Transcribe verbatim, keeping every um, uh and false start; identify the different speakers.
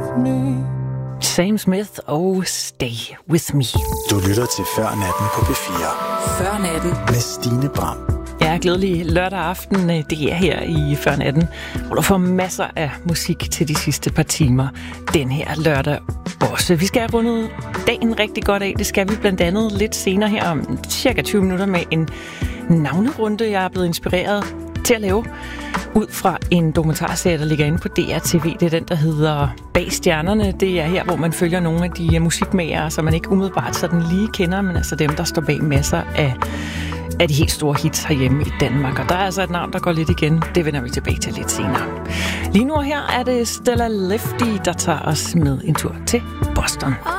Speaker 1: me.
Speaker 2: Sam Smith og Stay With Me.
Speaker 3: Du lytter til Før Natten på P fire.
Speaker 4: Før Natten.
Speaker 3: Med Stine Bram.
Speaker 2: Ja, glædelig lørdag aften. Det er her i Før Natten, hvor du får masser af musik til de sidste par timer. Den her lørdag også. Vi skal have rundet dagen rigtig godt af. Det skal vi blandt andet lidt senere her om cirka tyve minutter med en navnerunde, jeg er blevet inspireret til at lave ud fra en dokumentarserie, der ligger inde på D R T V. Det er den, der hedder Bag Stjernerne. Det er her, hvor man følger nogle af de musikmagere, som man ikke umiddelbart sådan lige kender, men altså dem, der står bag masser af, af de helt store hits herhjemme i Danmark. Og der er altså et navn, der går lidt igen. Det vender vi tilbage til lidt senere. Lige nu her er det Stella Lefty, der tager os med en tur til Boston.